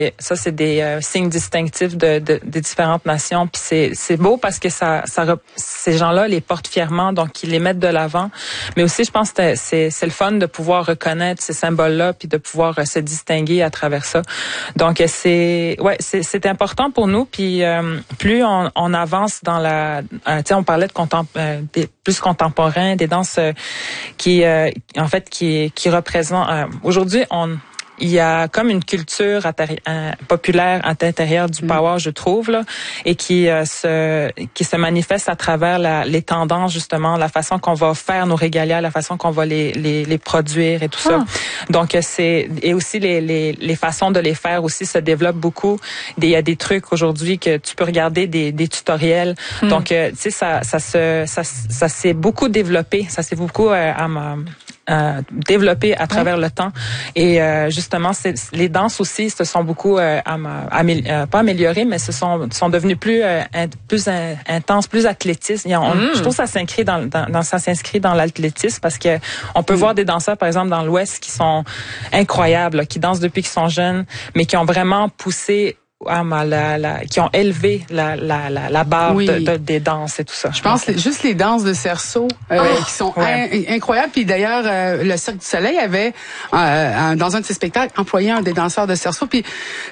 Et ça, c'est des signes distinctifs des différentes nations. Puis c'est beau parce que ces gens-là les portent fièrement, donc ils les mettent de l'avant. Mais aussi, je pense que c'est le fun de pouvoir reconnaître ces symboles-là, puis de pouvoir se distinguer à travers ça. Donc c'est important pour nous. Puis plus on avance dans on parlait de des plus contemporains, des danses qui représentent. Aujourd'hui, il y a comme une culture populaire à l'intérieur du power, je trouve, là, et qui se manifeste à travers les tendances, justement, la façon qu'on va faire nos régalias, la façon qu'on va les produire et tout ça. Donc et aussi les façons de les faire aussi se développent beaucoup. Il y a des trucs aujourd'hui que tu peux regarder des tutoriels. Donc tu sais ça s'est beaucoup développé, ça s'est beaucoup développé à travers le temps. Et justement, les danses aussi se sont beaucoup pas améliorées, mais sont devenues plus intenses, plus athlétistes. Je trouve que ça s'inscrit dans l'athlétisme parce que on peut voir des danseurs, par exemple, dans l'Ouest qui sont incroyables, là, qui dansent depuis qu'ils sont jeunes, mais qui ont vraiment poussé qui ont élevé la barre des danses et tout ça. Je pense juste les danses de cerceau qui sont incroyables. Puis d'ailleurs, le Cirque du Soleil avait dans un de ses spectacles employé un des danseurs de cerceau. Puis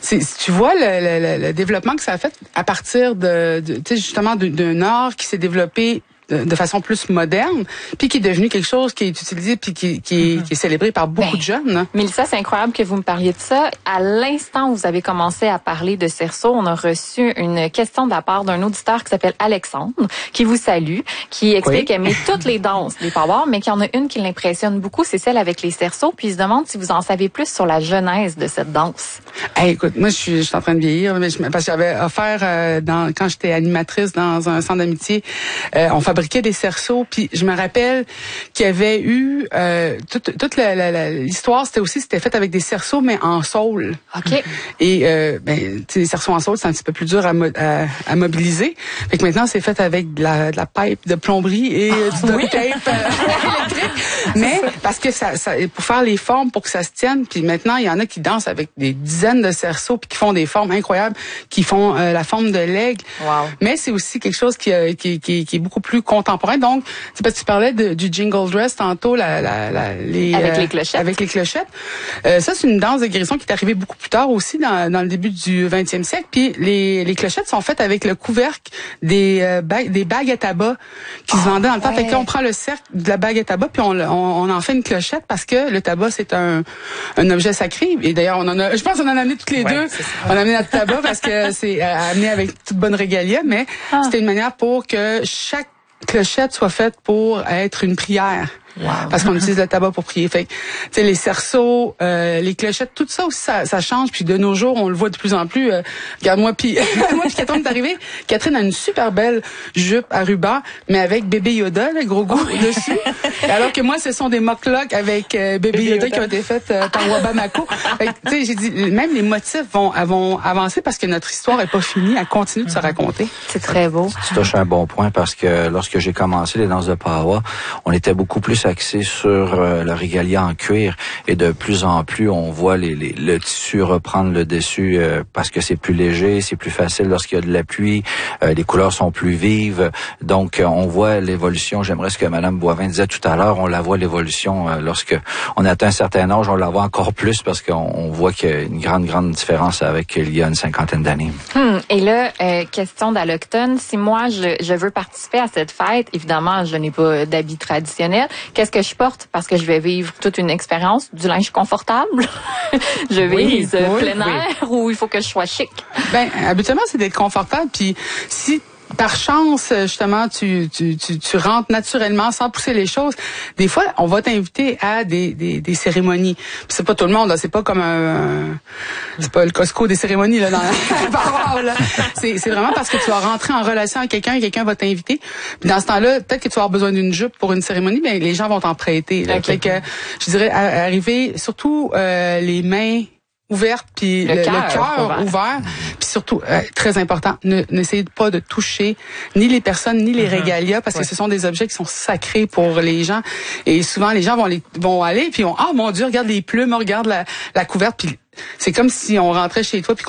tu vois le développement que ça a fait à partir de justement d'un art qui s'est développé de façon plus moderne, puis qui est devenu quelque chose qui est utilisé puis qui est célébré par beaucoup de jeunes. Mélissa, c'est incroyable que vous me parliez de ça. À l'instant où vous avez commencé à parler de cerceau, on a reçu une question de la part d'un auditeur qui s'appelle Alexandre, qui vous salue, qui explique aimer toutes les danses des power, mais qu'il y en a une qui l'impressionne beaucoup, c'est celle avec les cerceaux, puis il se demande si vous en savez plus sur la genèse de cette danse. Écoute, moi je suis en train de vieillir, parce que j'avais offert quand j'étais animatrice dans un centre d'amitié, on fabriquait des cerceaux, puis je me rappelle qu'il y avait eu toute l'histoire, c'était fait avec des cerceaux mais en saule. OK. Et les cerceaux en saule, c'est un petit peu plus dur à mobiliser. Fait que maintenant c'est fait avec de la pipe de plomberie et du duct tape électrique. Mais parce que ça pour faire les formes pour que ça se tienne, puis maintenant il y en a qui dansent avec des dizaines de cerceaux puis qui font des formes incroyables, qui font la forme de l'aigle. Wow. Mais c'est aussi quelque chose qui est beaucoup plus contemporain. Donc, c'est parce que tu parlais du jingle dress tantôt, avec les clochettes. Avec les clochettes. Ça, c'est une danse de guérison qui est arrivée beaucoup plus tard aussi dans le début du 20e siècle. Puis les clochettes sont faites avec le couvercle des bagues à tabac qui se vendaient dans le temps. Fait qu'on prend le cercle de la bague à tabac puis on en fait une clochette parce que le tabac c'est un objet sacré. Et d'ailleurs, je pense qu'on en a amené toutes les deux. On a amené notre tabac parce que c'est amené avec toute bonne régalia, mais c'était une manière pour que chaque clochette soit faite pour être une prière. Wow. Parce qu'on utilise le tabac pour prier. Fait que, tu sais, les cerceaux, les clochettes, tout ça aussi, ça change. Puis de nos jours, on le voit de plus en plus. Regarde-moi, puis Catherine est arrivée. Catherine a une super belle jupe à ruban, mais avec bébé Yoda, le gros goût dessus. Alors que moi, ce sont des mock-locks avec bébé Yoda qui ont été faites par Wabamako. Fait que, tu sais, j'ai dit, même les motifs vont avancer parce que notre histoire est pas finie. Elle continue de se raconter. C'est très beau. Tu touches un bon point parce que lorsque j'ai commencé les danses de Pawa, on était beaucoup plus axé sur le régalia en cuir et de plus en plus on voit le tissu reprendre le dessus parce que c'est plus léger, c'est plus facile lorsqu'il y a de la pluie, les couleurs sont plus vives, donc on voit l'évolution. J'aimerais ce que Madame Boivin disait tout à l'heure, on la voit l'évolution lorsque on atteint un certain âge, on la voit encore plus parce qu'on voit qu'il y a une grande différence avec il y a une 50aine d'années. Et là, question d'allochtone, si moi je veux participer à cette fête, évidemment je n'ai pas d'habits traditionnels. Qu'est-ce que je porte? Parce que je vais vivre toute une expérience, du linge confortable. Je vise plein air ou il faut que je sois chic? Habituellement, c'est d'être confortable. Puis si par chance, justement, tu rentres naturellement sans pousser les choses. Des fois, on va t'inviter à des cérémonies. Puis c'est pas tout le monde, là. C'est pas comme c'est pas le Costco des cérémonies, là, dans la parole, là. C'est vraiment parce que tu vas rentrer en relation avec quelqu'un et quelqu'un va t'inviter. Puis dans ce temps-là, peut-être que tu vas avoir besoin d'une jupe pour une cérémonie, mais les gens vont t'en prêter, là. Okay. Fait que, je dirais, arriver, surtout, les mains ouverte puis le cœur ouvert. Puis surtout, très important, n'essayez pas de toucher ni les personnes, ni les régalias, parce que ce sont des objets qui sont sacrés pour les gens. Et souvent, les gens vont aller, puis mon Dieu, regarde les plumes, regarde la couverte, puis c'est comme si on rentrait chez toi, puis